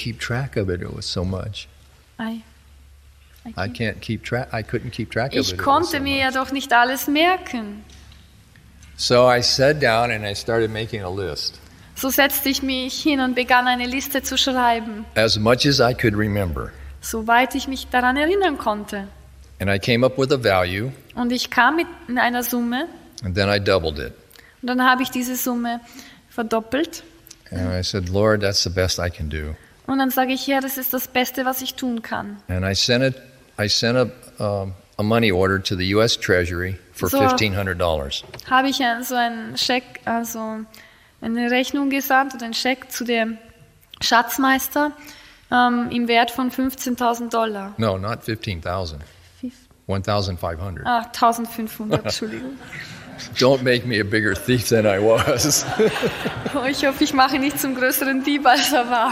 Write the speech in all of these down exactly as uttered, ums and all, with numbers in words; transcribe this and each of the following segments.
keep track of it. It was so much. I, I I can't keep track. I couldn't keep track of it. Ich It was konnte so mir ja much. doch nicht alles merken. So I sat down and I started making a list. So setzte ich mich hin und begann eine Liste zu schreiben, As much as I could remember. soweit ich mich daran erinnern konnte. And I came up with a value, Und ich kam mit einer Summe and then I doubled it. und dann habe ich diese Summe verdoppelt. And I said, Lord, that's the best I can do. Und dann sage ich, ja, das ist das Beste, was ich tun kann. And I sent it. I sent a, um, a money order to the U S Treasury for So- fifteen hundred dollars. Habe ich ein- so einen Scheck, also eine Rechnung gesandt oder einen Scheck zu dem Schatzmeister ähm, im Wert von fünfzehntausend Dollar. No, not fifteen thousand. one thousand five hundred. Ah, eintausendfünfhundert, Entschuldigung. Don't make me a bigger thief than I was. Oh, ich hoffe, ich mache ihn nicht zum größeren Dieb, als er war.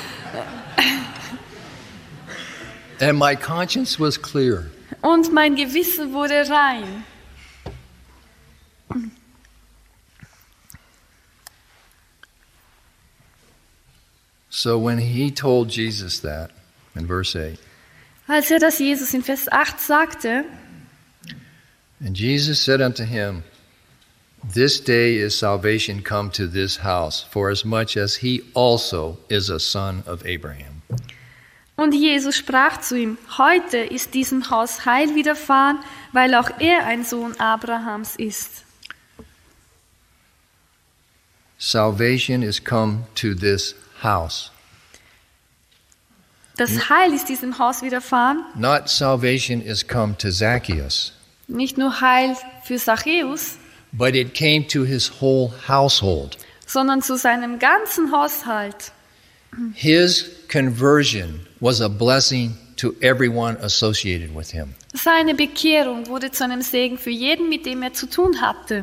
And my conscience was clear. Und mein Gewissen wurde rein. So when he told Jesus that, in verse eight, Als er das Jesus in Vers acht sagte, and Jesus said unto him, This day is salvation come to this house, for as much as he also is a son of Abraham. und Jesus sprach zu ihm, heute ist diesem Haus Heil widerfahren, weil auch er ein Sohn Abrahams ist. Salvation is come to this house. Das Heil ist diesem Haus widerfahren, Not salvation is come to Zacchaeus, nicht nur Heil für Zachäus, but it came to his whole household. sondern zu seinem ganzen Haushalt. His conversion was a blessing to everyone associated with him. Seine Bekehrung wurde zu einem Segen für jeden, mit dem er zu tun hatte.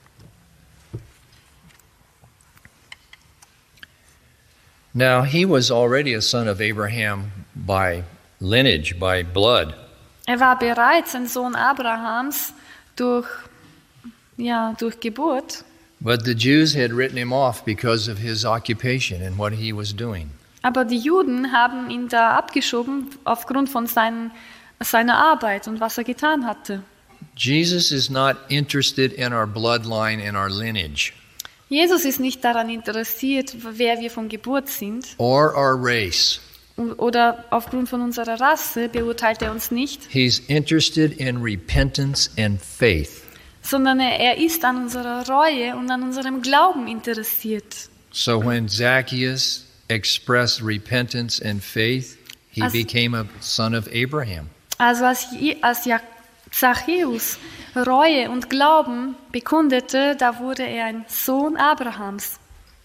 Now, he was already a son of Abraham by lineage, by blood. Er war bereits ein Sohn Abrahams durch, ja, durch Geburt. But the Jews had written him off because of his occupation and what he was doing. Aber die Juden haben ihn da abgeschoben aufgrund von seinen, seiner Arbeit und was er getan hatte. Jesus is not interested in our bloodline and our lineage Jesus ist nicht daran interessiert, wer wir von Geburt sind or our race. oder aufgrund von unserer Rasse beurteilt er uns nicht, He's interested in repentance and faith. sondern er, er ist an unserer Reue und an unserem Glauben interessiert. So when Zacchaeus expressed repentance and faith, he As- became a son of Abraham. Also als, Je- als Ja- Zachäus Reue und Glauben bekundete, da wurde er ein Sohn Abrahams.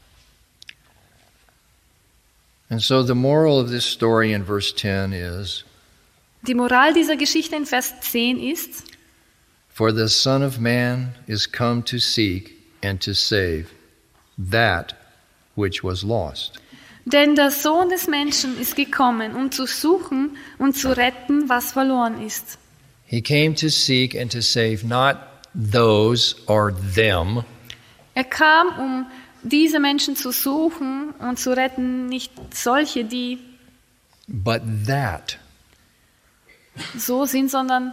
And so the moral of this story in verse ten is, Die Moral dieser Geschichte in Vers zehn ist, For the Son of Man is come to seek and to save that which was lost. denn der Sohn des Menschen ist gekommen, um zu suchen und zu retten, was verloren ist. He came to seek and to save not those or them, Er kam, um diese Menschen zu suchen und zu retten, nicht solche, die but that. so sind, sondern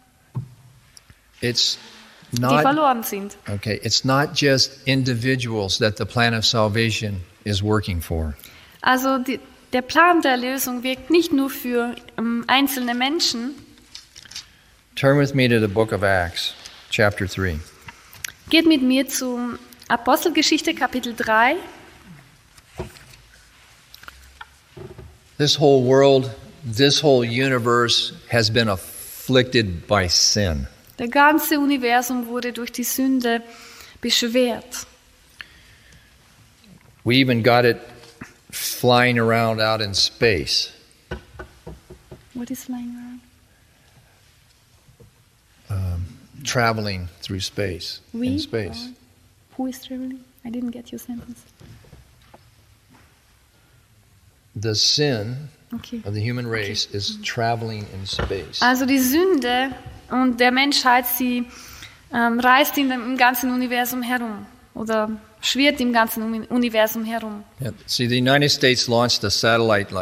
It's die not verloren sind. okay, it's not just individuals that the plan of salvation is working for. Also die, der Plan der Erlösung wirkt nicht nur für ähm, einzelne Menschen. Turn with me to the book of Acts, chapter three. Geht mit mir zu Apostelgeschichte Kapitel drei. This whole world, this whole universe has been afflicted by sin. Der ganze Universum wurde durch die Sünde beschwert. We even got it flying around out in space. What is flying around? Traveling through space. We? In space. Or who is traveling? I didn't get your sentence. The sin Okay. of the human race is traveling in space. Also die Sünde und der Menschheit, sie ähm, reist in dem, im ganzen Universum herum oder schwirrt im ganzen Uni- Universum herum. Yeah. See, the United States launched a satellite